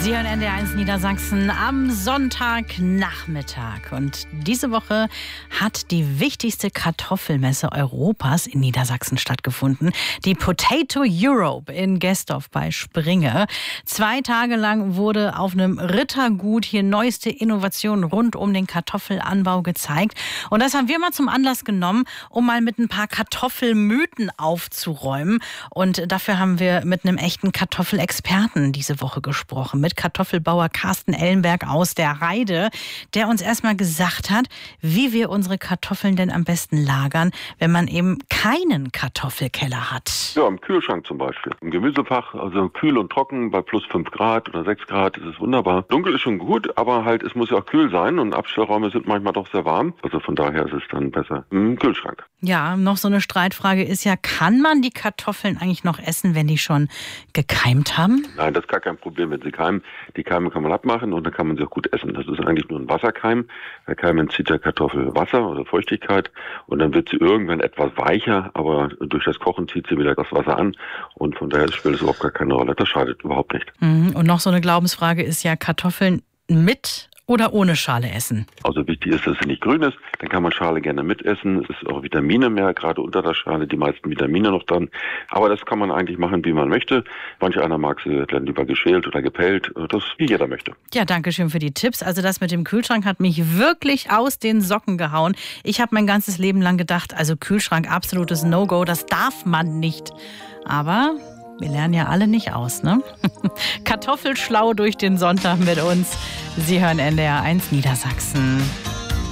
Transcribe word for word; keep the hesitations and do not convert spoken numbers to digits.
Sie hören N D R eins Niedersachsen am Sonntagnachmittag. Und diese Woche hat die wichtigste Kartoffelmesse Europas in Niedersachsen stattgefunden. Die Potato Europe in Gestorf bei Springe. Zwei Tage lang wurde auf einem Rittergut hier neueste Innovationen rund um den Kartoffelanbau gezeigt. Und das haben wir mal zum Anlass genommen, um mal mit ein paar Kartoffelmythen aufzuräumen. Und dafür haben wir mit einem echten Kartoffelexperten diese Woche gesprochen. Mit Kartoffelbauer Carsten Ellenberg aus der Heide, der uns erstmal gesagt hat, wie wir unsere Kartoffeln denn am besten lagern, wenn man eben keinen Kartoffelkeller hat. Ja, im Kühlschrank zum Beispiel. Im Gemüsefach, also kühl und trocken, bei plus fünf Grad oder sechs Grad ist es wunderbar. Dunkel ist schon gut, aber halt, es muss ja auch kühl sein und Abstellräume sind manchmal doch sehr warm. Also von daher ist es dann besser im Kühlschrank. Ja, noch so eine Streitfrage ist ja, kann man die Kartoffeln eigentlich noch essen, wenn die schon gekeimt haben? Nein, das ist gar kein Problem, wenn sie keimen. Die Keime kann man abmachen und dann kann man sie auch gut essen. Das ist eigentlich nur ein Wasserkeim. Der Keim entzieht der Kartoffel Wasser oder Feuchtigkeit und dann wird sie irgendwann etwas weicher, aber durch das Kochen zieht sie wieder das Wasser an und von daher spielt es überhaupt gar keine Rolle. Das schadet überhaupt nicht. Und noch so eine Glaubensfrage ist ja, Kartoffeln mit oder ohne Schale essen? Also wichtig ist, dass sie nicht grün ist. Dann kann man Schale gerne mitessen. Es ist auch Vitamine mehr, gerade unter der Schale, die meisten Vitamine noch dran. Aber das kann man eigentlich machen, wie man möchte. Manch einer mag sie dann lieber geschält oder gepellt. Das wie jeder möchte. Ja, danke schön für die Tipps. Also das mit dem Kühlschrank hat mich wirklich aus den Socken gehauen. Ich habe mein ganzes Leben lang gedacht, also Kühlschrank, absolutes No-Go, das darf man nicht. Aber wir lernen ja alle nicht aus, ne? Kartoffelschlau durch den Sonntag mit uns. Sie hören N D R eins Niedersachsen.